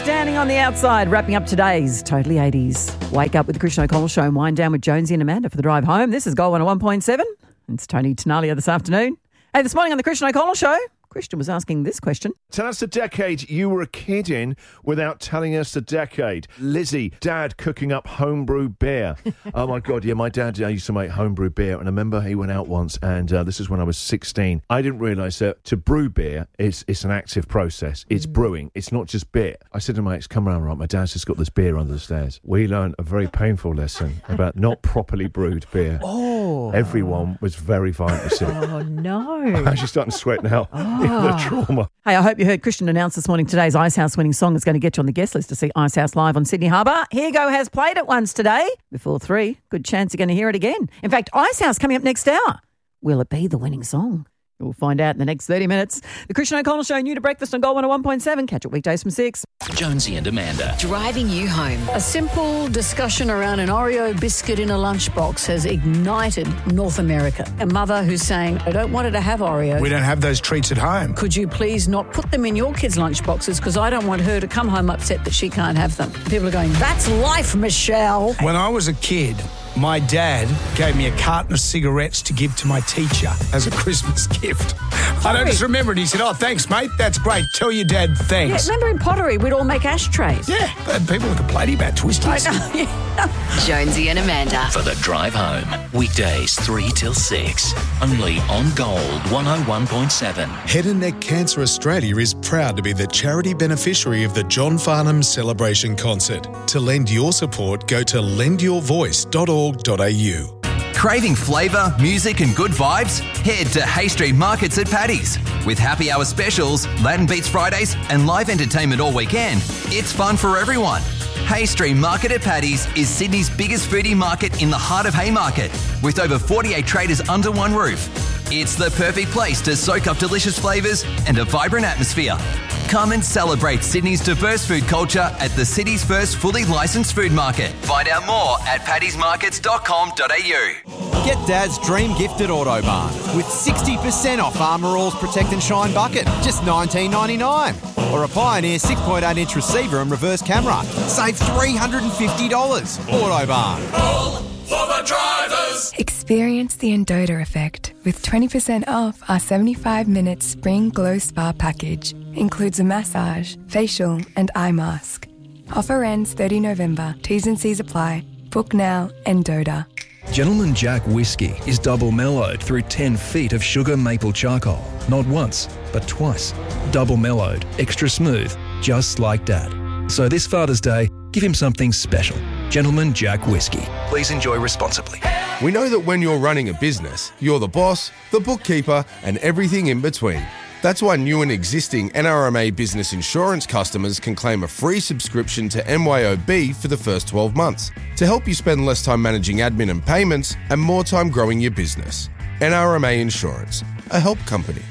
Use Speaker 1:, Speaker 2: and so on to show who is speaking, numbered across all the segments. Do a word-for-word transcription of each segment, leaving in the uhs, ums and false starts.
Speaker 1: Standing on the outside, wrapping up today's Totally eighties. Wake up with the Christian O'Connell Show and wind down with Jonesy and Amanda for the drive home. This is Gold one oh one point seven. It's Tony Tenalia this afternoon. Hey, this morning on the Christian O'Connell Show, Christian was asking this question.
Speaker 2: Tell us the decade you were a kid in without telling us the decade. Lizzie, Dad cooking up homebrew beer. Oh, my God, yeah, my dad used to make homebrew beer, and I remember he went out once, and uh, this is when I was sixteen. I didn't realise that to brew beer, it's, it's an active process. It's mm. brewing. It's not just beer. I said to my mates, come around, right, my dad's just got this beer under the stairs. We learned a very painful lesson about not properly brewed beer.
Speaker 1: Oh.
Speaker 2: Everyone was very violent to see.
Speaker 1: Oh, no.
Speaker 2: I'm actually starting to sweat now.
Speaker 1: Oh.
Speaker 2: The trauma.
Speaker 1: Hey, I hope you heard Christian announce this morning today's Icehouse winning song is going to get you on the guest list to see Icehouse live on Sydney Harbour. Here Go has played it once today. Before three, good chance you're going to hear it again. In fact, Icehouse coming up next hour. Will it be the winning song? We'll find out in the next thirty minutes. The Christian O'Connell Show, new to breakfast on Gold one oh one point seven. Catch it weekdays from six.
Speaker 3: Jonesy and Amanda.
Speaker 4: Driving you home. A simple discussion around an Oreo biscuit in a lunchbox has ignited North America. A mother who's saying, I don't want her to have Oreos.
Speaker 5: We don't have those treats at home.
Speaker 4: Could you please not put them in your kids' lunchboxes because I don't want her to come home upset that she can't have them. People are going, that's life, Michelle.
Speaker 5: When I was a kid, my dad gave me a carton of cigarettes to give to my teacher as a Christmas gift. I don't just remember it. He said, oh, thanks, mate. That's great. Tell your dad thanks.
Speaker 4: Yeah, remember in pottery, we'd all make ashtrays.
Speaker 5: Yeah, but people were complaining about twisties.
Speaker 4: I know, yeah.
Speaker 3: Jonesy and Amanda. For the drive home. Weekdays three till six. Only on Gold one oh one point seven.
Speaker 6: Head and Neck Cancer Australia is proud to be the charity beneficiary of the John Farnham Celebration Concert. To lend your support, go to lend your voice dot org dot a u.
Speaker 7: Craving flavour, music and good vibes? Head to Hay Street Markets at Paddy's. With happy hour specials, Latin Beats Fridays and live entertainment all weekend, it's fun for everyone. Hay Street Market at Paddy's is Sydney's biggest foodie market in the heart of Haymarket, with over forty-eight traders under one roof. It's the perfect place to soak up delicious flavours and a vibrant atmosphere. Come and celebrate Sydney's diverse food culture at the city's first fully licensed food market. Find out more at paddys markets dot com dot a u.
Speaker 8: Get Dad's dream gift at Autobarn with sixty percent off Armour All's Protect and Shine bucket, just nineteen ninety-nine. Or a Pioneer six point eight inch receiver and reverse camera, save three hundred fifty dollars. Autobarn.
Speaker 9: All for the drivers.
Speaker 10: Experience the Endota effect with twenty percent off our seventy-five minute Spring Glow Spa package. Includes a massage, facial and eye mask. Offer ends thirtieth of November. T's and C's apply. Book now, Endota.
Speaker 11: Gentleman Jack Whiskey is double mellowed through ten feet of sugar maple charcoal. Not once, but twice. Double mellowed, extra smooth, just like Dad. So this Father's Day, give him something special. Gentleman Jack Whiskey. Please enjoy responsibly.
Speaker 12: We know that when you're running a business, you're the boss, the bookkeeper, and everything in between. That's why new and existing N R M A business insurance customers can claim a free subscription to M Y O B for the first twelve months to help you spend less time managing admin and payments and more time growing your business. N R M A Insurance, a help company.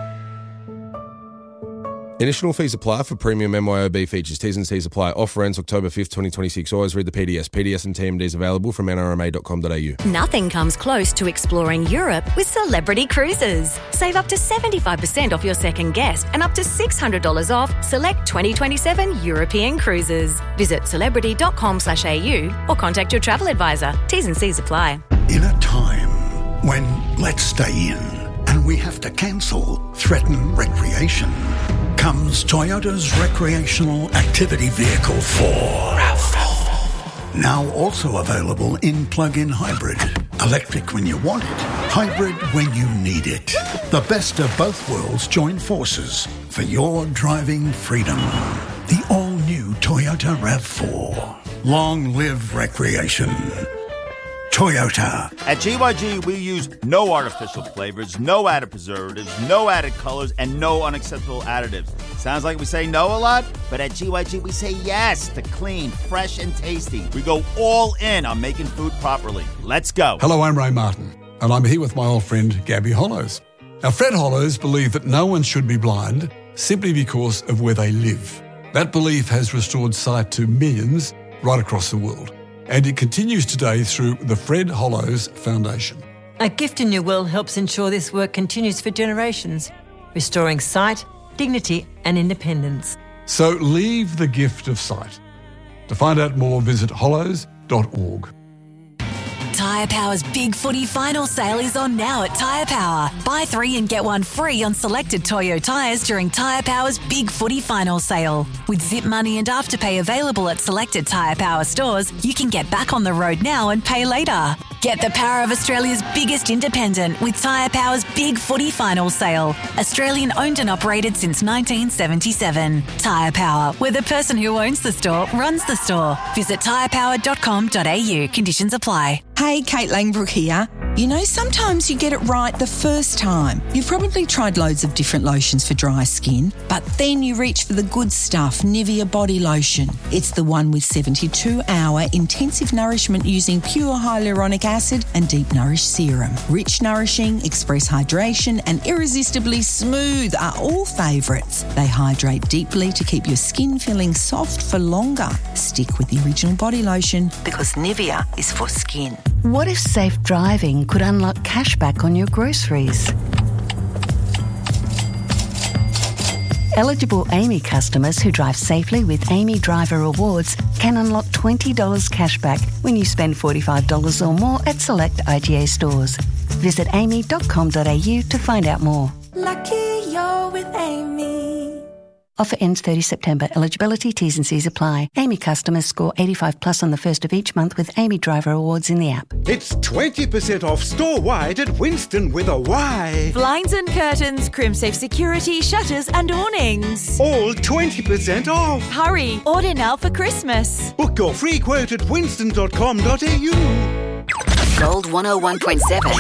Speaker 12: Initial fees apply for premium M Y O B features. T's and C's apply. Offer ends October fifth, twenty twenty-six. Always read the P D S. P D S and T M Ds available from N R M A dot com dot a u.
Speaker 13: Nothing comes close to exploring Europe with Celebrity Cruises. Save up to seventy-five percent off your second guest and up to six hundred dollars off select twenty twenty-seven European cruises. Visit celebrity dot com slash a u or contact your travel advisor. T's and C's apply.
Speaker 14: In a time when let's stay in and we have to cancel, threaten recreation, comes Toyota's recreational activity vehicle four. RAV four. Now also available in plug-in hybrid. Electric when you want it, hybrid when you need it. The best of both worlds join forces for your driving freedom. The all-new Toyota RAV four. Long live recreation. Toyota.
Speaker 15: At G Y G, we use no artificial flavors, no added preservatives, no added colors, and no unacceptable additives. Sounds like we say no a lot, but at G Y G, we say yes to clean, fresh, and tasty. We go all in on making food properly. Let's go.
Speaker 16: Hello, I'm Ray Martin, and I'm here with my old friend, Gabby Hollows. Now, Fred Hollows believed that no one should be blind simply because of where they live. That belief has restored sight to millions right across the world. And it continues today through the Fred Hollows Foundation.
Speaker 17: A Gift in Your Will helps ensure this work continues for generations, restoring sight, dignity and independence.
Speaker 16: So leave the gift of sight. To find out more, visit hollows dot org.
Speaker 18: Tyre Power's Big Footy Final Sale is on now at Tyre Power. Buy three and get one free on selected Toyo tyres during Tyre Power's Big Footy Final Sale. With Zip Money and Afterpay available at selected Tyre Power stores, you can get back on the road now and pay later. Get the power of Australia's biggest independent with Tyre Power's Big Footy Final Sale. Australian owned and operated since nineteen seventy-seven. Tyre Power, where the person who owns the store runs the store. Visit tyre power dot com dot a u. Conditions apply.
Speaker 19: Hey, Kate Langbrook here. You know, sometimes you get it right the first time. You've probably tried loads of different lotions for dry skin, but then you reach for the good stuff, Nivea Body Lotion. It's the one with seventy-two hour intensive nourishment using pure hyaluronic acid and deep nourish serum. Rich, nourishing, express hydration and irresistibly smooth are all favourites. They hydrate deeply to keep your skin feeling soft for longer. Stick with the original body lotion because Nivea is for skin.
Speaker 4: What if safe driving could unlock cashback on your groceries? Eligible Amy customers who drive safely with Amy Driver Rewards can unlock twenty dollars cashback when you spend forty-five dollars or more at select I G A stores. Visit amy dot com dot a u to find out more.
Speaker 20: Lucky you're with Amy.
Speaker 4: Offer ends thirtieth September. Eligibility, T's and C's apply. Amy customers score eighty-five plus on the first of each month with Amy Driver Awards in the app.
Speaker 21: It's twenty percent off store-wide at Winston with a Y.
Speaker 22: Blinds and curtains, Crimsafe security, shutters and awnings.
Speaker 21: All twenty percent off.
Speaker 22: Hurry, order now for Christmas.
Speaker 21: Book your free quote at winston dot com dot a u.
Speaker 18: Gold one oh one point seven.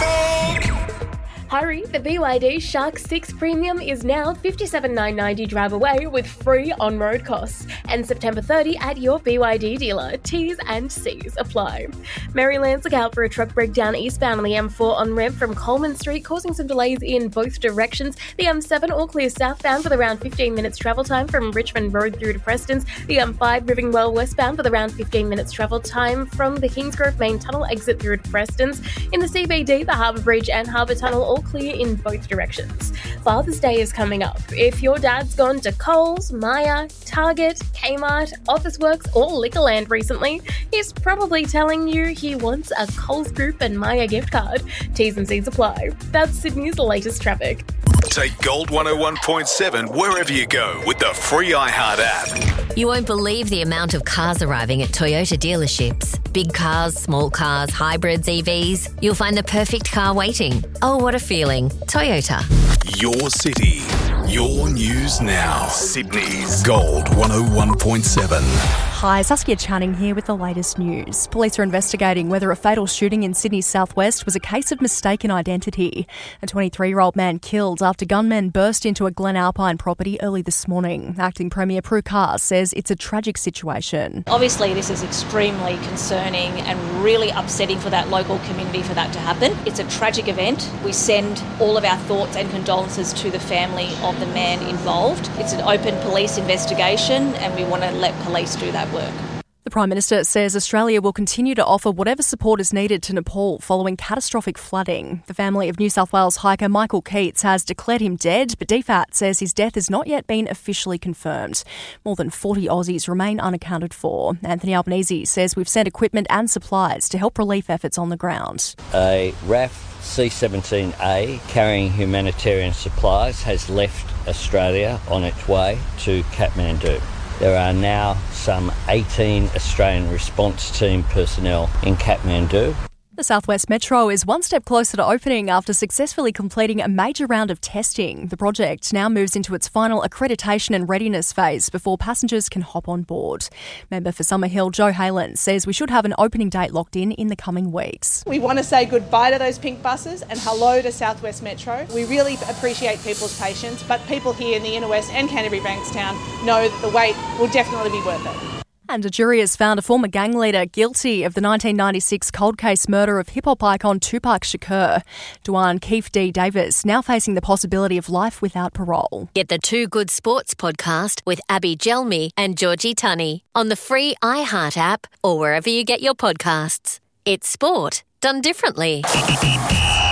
Speaker 23: Hurry, the B Y D Shark six Premium is now fifty-seven thousand nine hundred ninety drive away with free on-road costs. And September thirtieth at your B Y D dealer. T's and C's apply. Maryland's look out for a truck breakdown eastbound on the M four on-ramp from Coleman Street, causing some delays in both directions. The M seven all clear southbound with around fifteen minutes travel time from Richmond Road through to Preston's. The M five moving well westbound with around fifteen minutes travel time from the Kingsgrove Main Tunnel exit through to Preston's. In the C B D, the Harbour Bridge and Harbour Tunnel all clear in both directions. Father's Day is coming up. If your dad's gone to Coles, Myer, Target, Kmart, Officeworks or Liquorland recently, he's probably telling you he wants a Coles Group and Myer gift card. T's and C's apply. That's Sydney's latest traffic.
Speaker 24: Take Gold one oh one point seven wherever you go with the free iHeart app.
Speaker 25: You won't believe the amount of cars arriving at Toyota dealerships. Big cars, small cars, hybrids, E Vs. You'll find the perfect car waiting. Oh, what a feeling. Toyota.
Speaker 24: Your city, your news now. Sydney's Gold one oh one point seven.
Speaker 26: Hi, Saskia Channing here with the latest news. Police are investigating whether a fatal shooting in Sydney's southwest was a case of mistaken identity. A twenty-three-year-old man killed after gunmen burst into a Glen Alpine property early this morning. Acting Premier Prue Carr says it's a tragic situation.
Speaker 27: Obviously, this is extremely concerning and really upsetting for that local community for that to happen. It's a tragic event. We send all of our thoughts and condolences to the family of the man involved. It's an open police investigation and we want to let police do that work.
Speaker 26: The Prime Minister says Australia will continue to offer whatever support is needed to Nepal following catastrophic flooding. The family of New South Wales hiker Michael Keats has declared him dead, but D FAT says his death has not yet been officially confirmed. More than forty Aussies remain unaccounted for. Anthony Albanese says we've sent equipment and supplies to help relief efforts on the ground.
Speaker 28: A R A F C seventeen A carrying humanitarian supplies has left Australia on its way to Kathmandu. There are now some eighteen Australian response team personnel in Kathmandu.
Speaker 26: The South West Metro is one step closer to opening after successfully completing a major round of testing. The project now moves into its final accreditation and readiness phase before passengers can hop on board. Member for Summerhill, Joe Halen, says we should have an opening date locked in in the coming weeks.
Speaker 29: We want to say goodbye to those pink buses and hello to South West Metro. We really appreciate people's patience, but people here in the Inner West and Canterbury Bankstown know that the wait will definitely be worth it.
Speaker 26: And a jury has found a former gang leader guilty of the nineteen ninety-six cold case murder of hip-hop icon Tupac Shakur. Dwan Keefe D. Davis now facing the possibility of life without parole.
Speaker 25: Get the Two Good Sports podcast with Abby Gelmi and Georgie Tunney on the free iHeart app or wherever you get your podcasts. It's sport done differently.
Speaker 26: Updates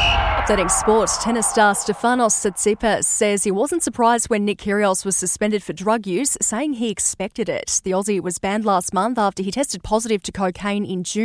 Speaker 26: Athletic sports, tennis star Stefanos Tsitsipas says he wasn't surprised when Nick Kyrgios was suspended for drug use, saying he expected it. The Aussie was banned last month after he tested positive to cocaine in June.